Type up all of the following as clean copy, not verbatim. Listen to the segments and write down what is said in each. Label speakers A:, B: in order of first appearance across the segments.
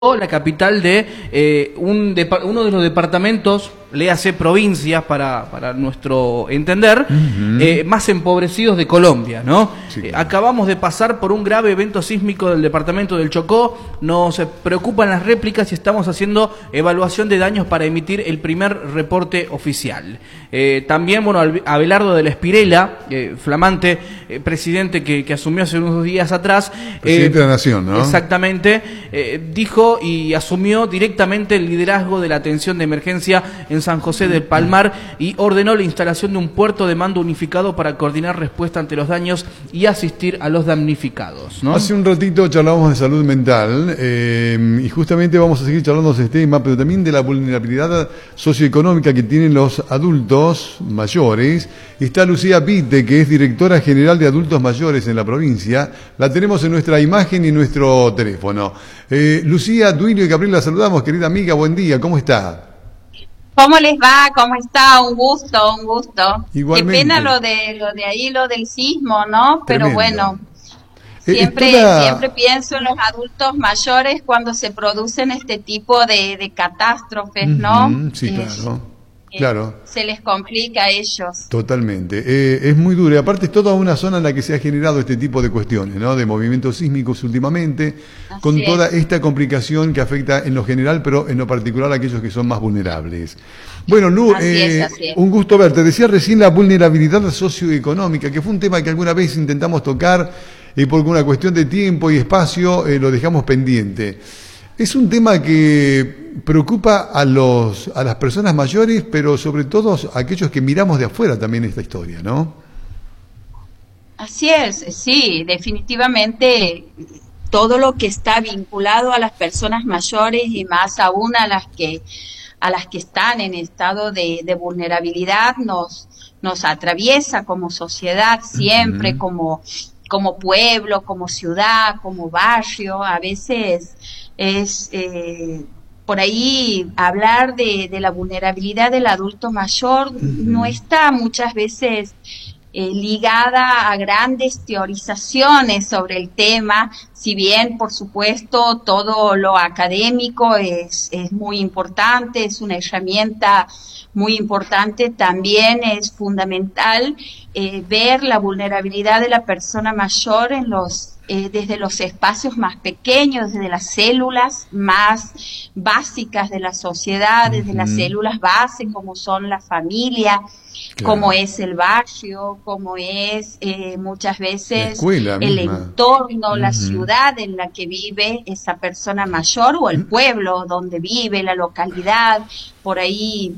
A: la capital de uno de los departamentos, léase provincias para nuestro entender, más empobrecidos de Colombia, ¿no?
B: Sí, claro.
A: Acabamos de pasar por un grave evento sísmico del departamento del Chocó, nos preocupan las réplicas y estamos haciendo evaluación de daños para emitir el primer reporte oficial. También, bueno, Abelardo de la Espirela, flamante presidente que asumió hace unos días atrás.
B: Presidente de la Nación, ¿no?
A: Exactamente, dijo y asumió directamente el liderazgo de la atención de emergencia en San José del Palmar y ordenó la instalación de un puerto de mando unificado para coordinar respuesta ante los daños y asistir a los damnificados, ¿no?
B: Hace un ratito charlábamos de salud mental y justamente vamos a seguir charlando de este tema, pero también de la vulnerabilidad socioeconómica que tienen los adultos mayores. Está Lucía Pite, que es directora general de adultos mayores en la provincia. La tenemos en nuestra imagen y en nuestro teléfono. Lucía, Duilio y Gabriel, la saludamos, querida amiga, buen día, ¿cómo está?
C: ¿Cómo les va? ¿Cómo está? Un gusto, un gusto.
B: Igualmente.
C: Qué pena lo de ahí, lo del sismo, ¿no? Pero
B: Tremendo.
C: bueno, siempre pienso en los adultos mayores cuando se producen este tipo de catástrofes, ¿no?
B: Sí, claro.
C: Se les complica a ellos.
B: Totalmente. Es muy duro. Y aparte es toda una zona en la que se ha generado este tipo de cuestiones, ¿no? De movimientos sísmicos últimamente, con toda esta complicación que afecta en lo general, pero en lo particular a aquellos que son más vulnerables. Bueno, Lu,
C: Así es.
B: un gusto verte. Decía recién la vulnerabilidad socioeconómica, que fue un tema que alguna vez intentamos tocar y por una cuestión de tiempo y espacio lo dejamos pendiente. Es un tema que preocupa a las personas mayores, pero sobre todo a aquellos que miramos de afuera también esta historia, ¿no?
C: Así es, sí, definitivamente todo lo que está vinculado a las personas mayores y más aún a las que están en estado de vulnerabilidad nos atraviesa como sociedad siempre, como pueblo, como ciudad, como barrio. A veces es por ahí hablar de la vulnerabilidad del adulto mayor no está muchas veces ligada a grandes teorizaciones sobre el tema, si bien por supuesto todo lo académico es muy importante, es una herramienta muy importante, también es fundamental ver la vulnerabilidad de la persona mayor en desde los espacios más pequeños, desde las células más básicas de la sociedad, desde las células base como son la familia, como es el barrio, como es muchas veces el entorno, la ciudad en la que vive esa persona mayor o el pueblo donde vive, la localidad. Por ahí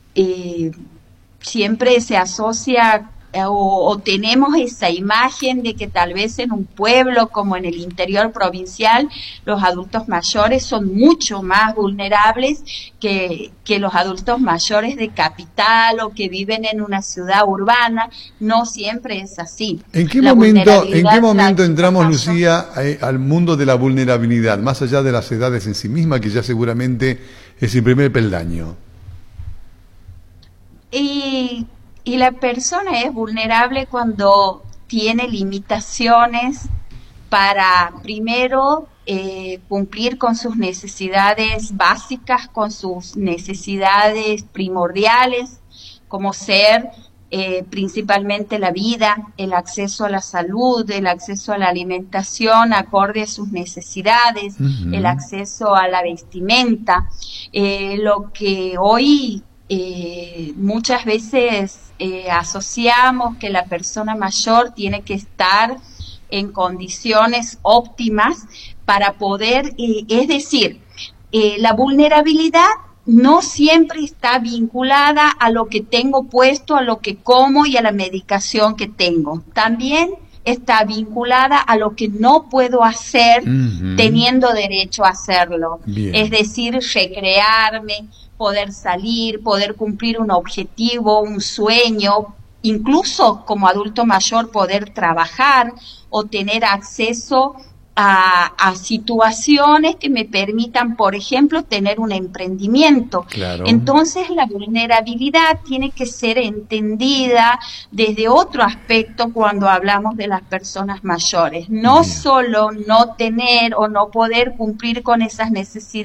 C: siempre se asocia o tenemos esa imagen de que tal vez en un pueblo como en el interior provincial los adultos mayores son mucho más vulnerables que los adultos mayores de capital o que viven en una ciudad urbana. No siempre es así.
B: ¿En qué momento entramos, Lucía, al mundo de la vulnerabilidad, más allá de las edades en sí misma, que ya seguramente es el primer peldaño?
C: Y la persona es vulnerable cuando tiene limitaciones para, primero, cumplir con sus necesidades básicas, con sus necesidades primordiales, como ser principalmente la vida, el acceso a la salud, el acceso a la alimentación acorde a sus necesidades, el acceso a la vestimenta, lo que hoy muchas veces asociamos que la persona mayor tiene que estar en condiciones óptimas para poder, es decir, la vulnerabilidad no siempre está vinculada a lo que tengo puesto, a lo que como y a la medicación que tengo. También está vinculada a lo que no puedo hacer teniendo derecho a hacerlo.
B: Bien.
C: Es decir, recrearme, poder salir, poder cumplir un objetivo, un sueño, incluso como adulto mayor poder trabajar o tener acceso a situaciones que me permitan, por ejemplo, tener un emprendimiento.
B: Claro.
C: Entonces, la vulnerabilidad tiene que ser entendida desde otro aspecto cuando hablamos de las personas mayores. No
B: Bien.
C: solo no tener o no poder cumplir con esas necesidades